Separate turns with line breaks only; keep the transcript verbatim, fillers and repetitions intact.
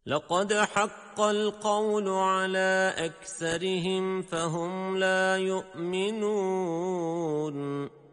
لقد حق القول على أكثرهم فهم لا يؤمنون